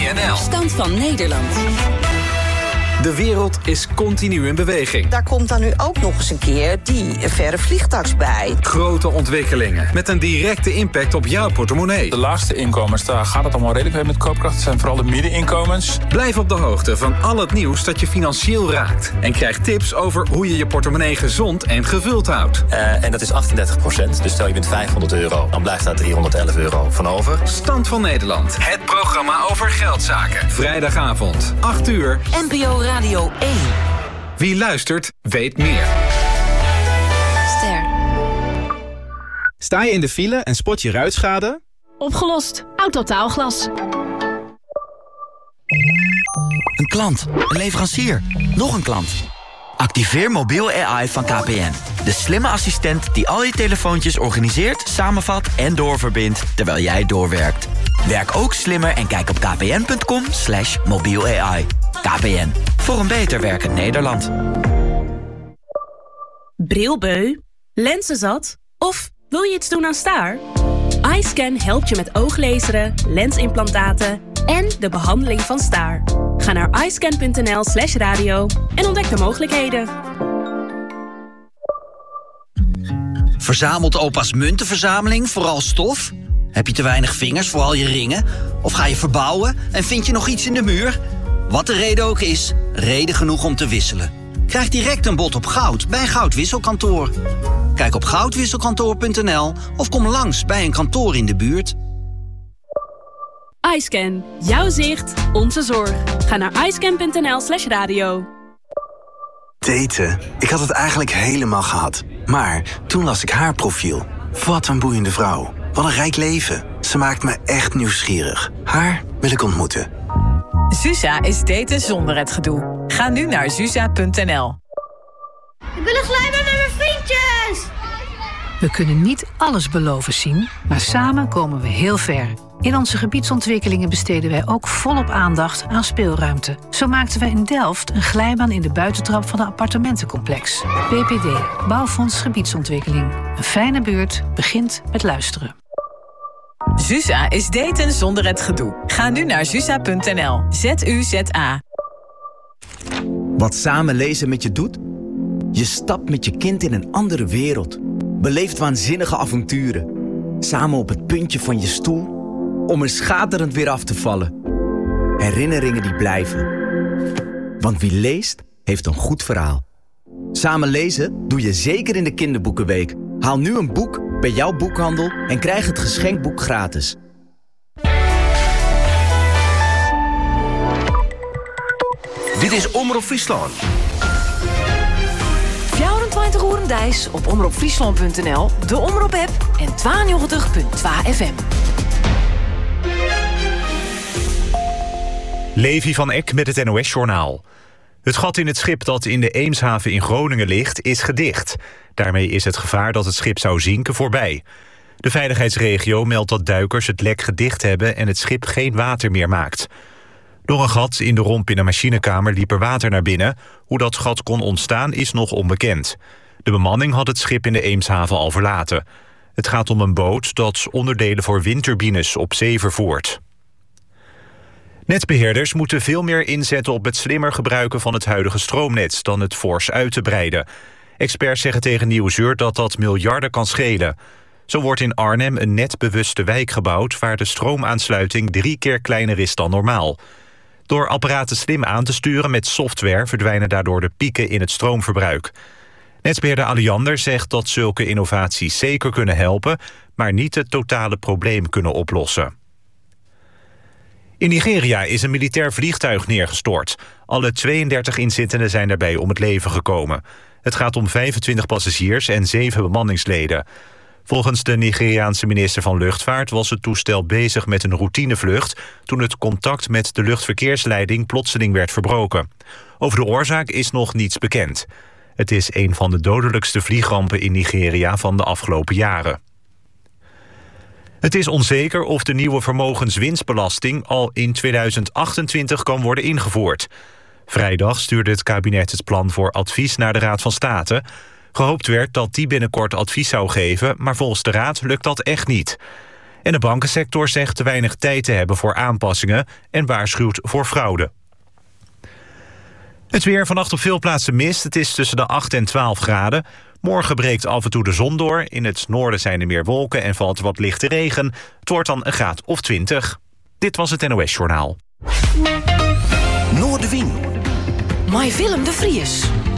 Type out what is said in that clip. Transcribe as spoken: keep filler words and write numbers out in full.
N L. Stand van Nederland. De wereld is continu in beweging. Daar komt dan nu ook nog eens een keer die verre vliegtuigs bij. Grote ontwikkelingen met een directe impact op jouw portemonnee. De laagste inkomens, daar gaat het allemaal redelijk mee met koopkracht. Het zijn vooral de middeninkomens. Blijf op de hoogte van al het nieuws dat je financieel raakt. En krijg tips over hoe je je portemonnee gezond en gevuld houdt. Uh, en dat is achtendertig procent. Dus stel je wint vijfhonderd euro, dan blijft daar driehonderdelf euro van over. Stand van Nederland. Het programma over geldzaken. Vrijdagavond, acht uur. N P O Radio één. Wie luistert, weet meer. Ster. Sta je in de file en spot je ruitschade? Opgelost. Autotaalglas. Een klant, een leverancier, nog een klant. Activeer mobiel A I van K P N. De slimme assistent die al je telefoontjes organiseert, samenvat en doorverbindt terwijl jij doorwerkt. Werk ook slimmer en kijk op kpn.com slash mobiel A I. K P N, voor een beter werkend Nederland. Brilbeu? Lenzenzat? Of wil je iets doen aan staar? iScan helpt je met ooglezeren, lensimplantaten en de behandeling van staar. Ga naar iscan.nl slash radio en ontdek de mogelijkheden. Verzamelt opa's muntenverzameling vooral stof? Heb je te weinig vingers voor al je ringen? Of ga je verbouwen en vind je nog iets in de muur? Wat de reden ook is, reden genoeg om te wisselen. Krijg direct een bod op goud bij Goudwisselkantoor. Kijk op goudwisselkantoor punt n l of kom langs bij een kantoor in de buurt. iScan. Jouw zicht, onze zorg. Ga naar iscan.nl slash radio. Daten. Ik had het eigenlijk helemaal gehad. Maar toen las ik haar profiel. Wat een boeiende vrouw. Wat een rijk leven. Ze maakt me echt nieuwsgierig. Haar wil ik ontmoeten. Zuza is daten zonder het gedoe. Ga nu naar zuza punt n l. Ik wil een glijbaan met mijn vriendjes! We kunnen niet alles beloven, Sien, maar samen komen we heel ver. In onze gebiedsontwikkelingen besteden wij ook volop aandacht aan speelruimte. Zo maakten wij in Delft een glijbaan in de buitentrap van een appartementencomplex. B P D, Bouwfonds Gebiedsontwikkeling. Een fijne buurt begint met luisteren. Zuza is daten zonder het gedoe. Ga nu naar zuza punt n l. Z U Z A. Wat samen lezen met je doet? Je stapt met je kind in een andere wereld. Beleeft waanzinnige avonturen. Samen op het puntje van je stoel, om er schaterend weer af te vallen. Herinneringen die blijven. Want wie leest, heeft een goed verhaal. Samen lezen doe je zeker in de kinderboekenweek. Haal nu een boek bij jouw boekhandel en krijg het geschenkboek gratis. Dit is Omroep Friesland. vierentwintig uur Dijs op omroep friesland punt n l, de Omroep-app en tweeënnegentig punt twee F M. Levi van Eck met het N O S-journaal. Het gat in het schip dat in de Eemshaven in Groningen ligt, is gedicht. Daarmee is het gevaar dat het schip zou zinken voorbij. De veiligheidsregio meldt dat duikers het lek gedicht hebben en het schip geen water meer maakt. Door een gat in de romp in de machinekamer liep er water naar binnen. Hoe dat gat kon ontstaan is nog onbekend. De bemanning had het schip in de Eemshaven al verlaten. Het gaat om een boot dat onderdelen voor windturbines op zee vervoert. Netbeheerders moeten veel meer inzetten op het slimmer gebruiken van het huidige stroomnet dan het fors uit te breiden. Experts zeggen tegen Nieuwsuur dat dat miljarden kan schelen. Zo wordt in Arnhem een netbewuste wijk gebouwd waar de stroomaansluiting drie keer kleiner is dan normaal. Door apparaten slim aan te sturen met software verdwijnen daardoor de pieken in het stroomverbruik. Netbeheerder Alliander zegt dat zulke innovaties zeker kunnen helpen, maar niet het totale probleem kunnen oplossen. In Nigeria is een militair vliegtuig neergestort. Alle tweeëndertig inzittenden zijn daarbij om het leven gekomen. Het gaat om vijfentwintig passagiers en zeven bemanningsleden. Volgens de Nigeriaanse minister van Luchtvaart was het toestel bezig met een routinevlucht toen het contact met de luchtverkeersleiding plotseling werd verbroken. Over de oorzaak is nog niets bekend. Het is een van de dodelijkste vliegrampen in Nigeria van de afgelopen jaren. Het is onzeker of de nieuwe vermogenswinstbelasting al in tweeduizend achtentwintig kan worden ingevoerd. Vrijdag stuurde het kabinet het plan voor advies naar de Raad van State. Gehoopt werd dat die binnenkort advies zou geven, maar volgens de Raad lukt dat echt niet. En de bankensector zegt te weinig tijd te hebben voor aanpassingen en waarschuwt voor fraude. Het weer, vannacht op veel plaatsen mist. Het is tussen de acht en twaalf graden. Morgen breekt af en toe de zon door. In het noorden zijn er meer wolken en valt wat lichte regen. Het wordt dan een graad of twintig. Dit was het N O S-journaal. Noorderwien. My Willem de Vries.